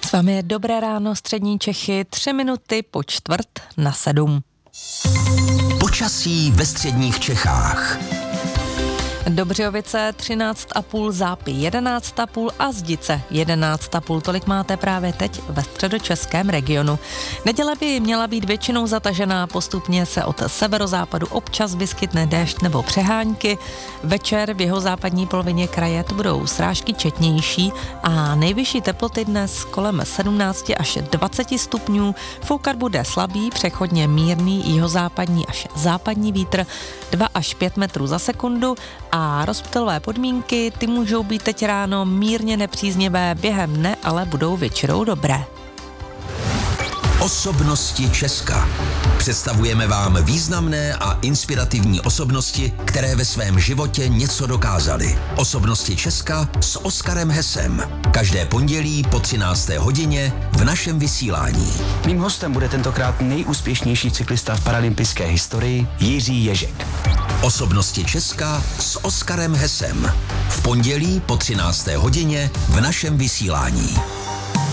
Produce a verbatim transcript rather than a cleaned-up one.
S vámi je Dobré ráno, střední Čechy, tři minuty po čtvrt na sedm. Počasí ve středních Čechách. Dobřiovice třináct a půl, Zápy jedenáct a půl a Zdice jedenáct a půl. Tolik máte právě teď ve středočeském regionu. Neděle by měla být většinou zatažená, postupně se od severozápadu občas vyskytne déšť nebo přehánky. Večer v jihozápadní polovině kraje to budou srážky četnější a nejvyšší teploty dnes kolem sedmnáct až dvacet stupňů. Foukat bude slabý, přechodně mírný jihozápadní až západní vítr dva až pět metrů za sekundu a rozptylové podmínky, ty můžou být teď ráno mírně nepříznivé, během dne ale budou většinou dobré. Osobnosti Česka. Představujeme vám významné a inspirativní osobnosti, které ve svém životě něco dokázaly. Osobnosti Česka s Oskarem Hesem. Každé pondělí po třinácté hodině v našem vysílání. Mým hostem bude tentokrát nejúspěšnější cyklista v paralympijské historii Jiří Ježek. Osobnosti Česka s Oskarem Hesem. V pondělí po třinácté hodině v našem vysílání.